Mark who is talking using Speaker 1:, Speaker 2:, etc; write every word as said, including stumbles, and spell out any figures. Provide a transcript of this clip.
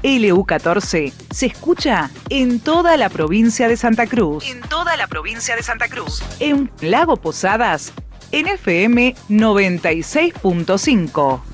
Speaker 1: L U catorce se escucha en toda la provincia de Santa Cruz. En toda la provincia de Santa Cruz. En Lago Posadas, en F M noventa y seis punto cinco.